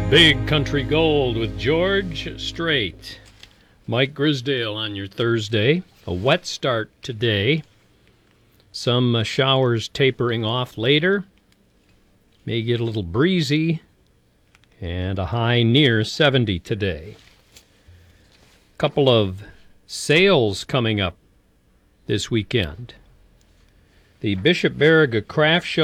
Big Country Gold with George Strait. Mike Grisdale on your Thursday. A wet start today. Some showers tapering off later. May get a little breezy. And a high near 70 today. Couple of sales coming up this weekend. The Bishop Baraga Craft Show